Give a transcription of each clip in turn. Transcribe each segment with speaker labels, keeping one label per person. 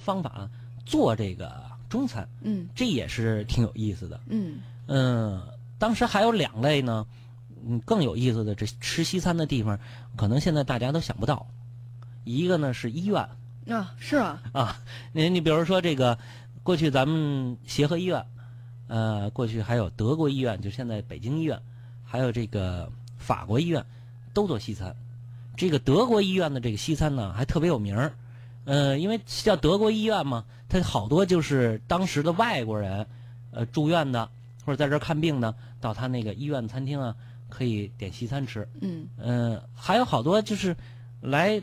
Speaker 1: 方法做这个中餐，这也是挺有意思的。当时还有2类呢，更有意思的这吃西餐的地方，可能现在大家都想不到。一个呢是医院
Speaker 2: 啊，是啊，
Speaker 1: 你比如说这个，过去咱们协和医院，过去还有德国医院，就现在北京医院，还有这个法国医院，都做西餐。这个德国医院的这个西餐呢，还特别有名儿。因为叫德国医院嘛，它好多就是当时的外国人，住院的或者在这儿看病的，到他那个医院餐厅啊，可以点西餐吃。还有好多就是来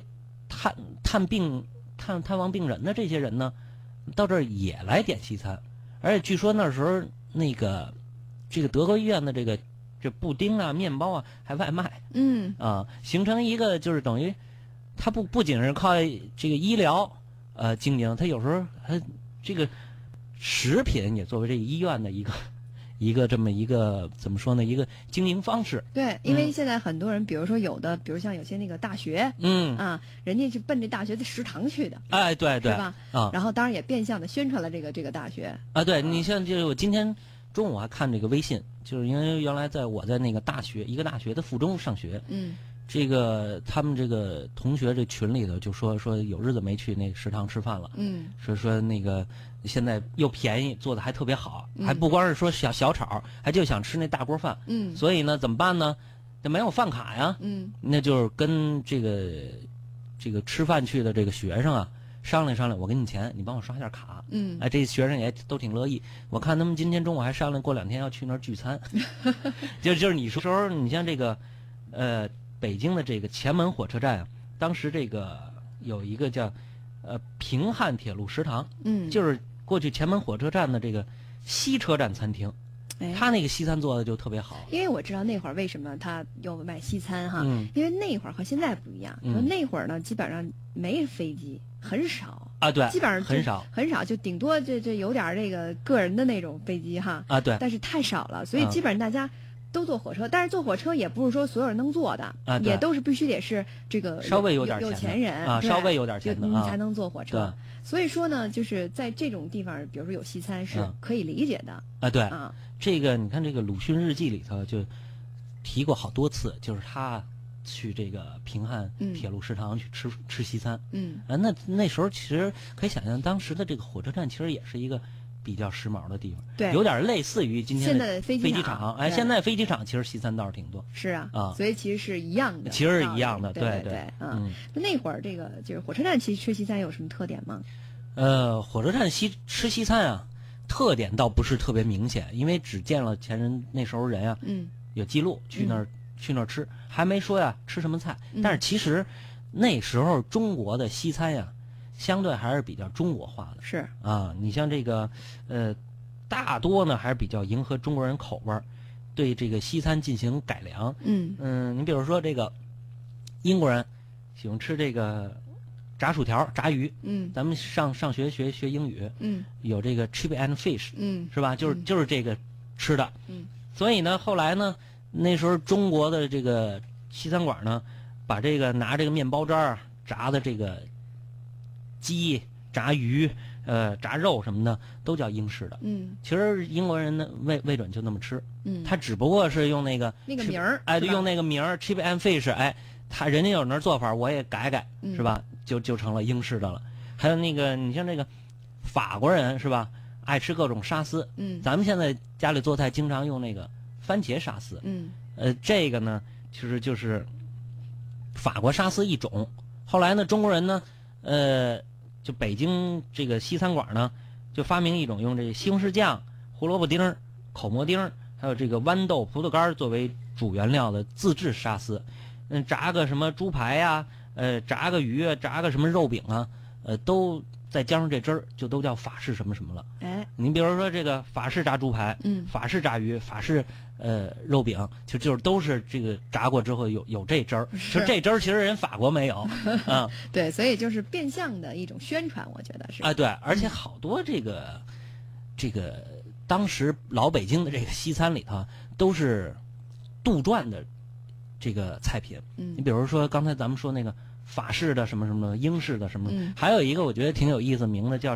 Speaker 1: 探望病人的这些人呢，到这儿也来点西餐。而且据说那时候这个德国医院的这布丁啊、面包啊还外卖。形成一个就是等于。它不仅是靠这个医疗经营，它有时候还这个食品也作为这个医院的一个这么一个怎么说呢，一个经营方式。
Speaker 2: 对，因为现在很多人，比如说比如像有些那个大学，人家是奔这大学的食堂去的，
Speaker 1: 哎，对对，
Speaker 2: 是吧？然后当然也变相的宣传了这个大学
Speaker 1: 啊。对，你像就是我今天中午还看这个微信，就是因为原来我在那个一个大学的附中上学，这个他们这个同学这群里头就说有日子没去那个食堂吃饭了，说那个现在又便宜，做的还特别好，还不光是说小炒，还就想吃那大锅饭，所以呢怎么办呢？这没有饭卡呀，那就是跟这个吃饭去的这个学生啊商量，我给你钱，你帮我刷下卡，这学生也都挺乐意。我看他们今天中午还商量过2天要去那儿聚餐，就是你说时候你像这个北京的这个前门火车站啊，当时这个有一个叫平汉铁路食堂，就是过去前门火车站的这个西车站餐厅，他那个西餐做的就特别好。
Speaker 2: 因为我知道那会儿为什么他要卖西餐哈，因为那会儿和现在不一样，那会儿呢基本上没飞机，很少
Speaker 1: 啊，对，
Speaker 2: 基本上
Speaker 1: 很少，
Speaker 2: 就顶多这有点这个个人的那种飞机哈，
Speaker 1: 啊对，
Speaker 2: 但是太少了，所以基本上大家都坐火车，但是坐火车也不是说所有人能坐的，也都是必须得是这个
Speaker 1: 稍微有
Speaker 2: 钱人
Speaker 1: 啊，稍微有点钱的
Speaker 2: 才能坐火车。所以说呢，就是在这种地方，比如说有西餐是可以理解的
Speaker 1: 啊。对啊，这个你看这个鲁迅日记里头就提过好多次，就是他去这个平汉铁路食堂去吃西餐。那时候其实可以想象，当时的这个火车站其实也是一个比较时髦的地方，
Speaker 2: 对，
Speaker 1: 有点类似于今天
Speaker 2: 的飞
Speaker 1: 机场。哎，现在飞机场其实西餐倒是挺多。
Speaker 2: 是啊，所以其实是一样的。
Speaker 1: 其实是一样的，
Speaker 2: 对对。那会儿这个就是火车站其实吃西餐有什么特点吗？
Speaker 1: 火车站吃西餐啊，特点倒不是特别明显，因为只见了那时候人啊，有记录去那儿吃，还没说呀吃什么菜。但是其实那时候中国的西餐呀，相对还是比较中国化的。
Speaker 2: 是
Speaker 1: 啊，你像这个大多呢还是比较迎合中国人口味儿，对这个西餐进行改良。你比如说这个英国人喜欢吃这个炸薯条、炸鱼。咱们上学学英语，有这个 chip and fish，是吧？就是这个吃的。所以呢，后来呢，那时候中国的这个西餐馆呢，把这个拿这个面包渣儿炸的这个鸡、炸鱼、炸肉什么的都叫英式的。其实英国人呢未准就那么吃。他只不过是用那个
Speaker 2: 名儿，
Speaker 1: 用那个名儿 chip and fish，人家有那做法，我也改，是吧？就成了英式的了。还有那个你像这个法国人是吧，爱吃各种沙司。咱们现在家里做菜经常用那个番茄沙司。这个呢其实就是法国沙司一种。后来呢，中国人呢就北京这个西餐馆呢，就发明一种用这个西红柿酱、胡萝卜丁、口蘑丁，还有这个豌豆、葡萄干作为主原料的自制沙司。炸个什么猪排呀，炸个鱼啊，炸个什么肉饼啊，都再加上这汁儿，就都叫法式什么什么了。你比如说这个法式炸猪排，法式炸鱼，法式肉饼，就是都是这个炸过之后有这汁儿。就这汁儿其实人法国没有啊。
Speaker 2: 对，所以就是变相的一种宣传，我觉得是。
Speaker 1: 对，而且好多这个当时老北京的这个西餐里头都是杜撰的这个菜品。你比如说刚才咱们说那个法式的什么什么，英式的什么，还有一个我觉得挺有意思名字叫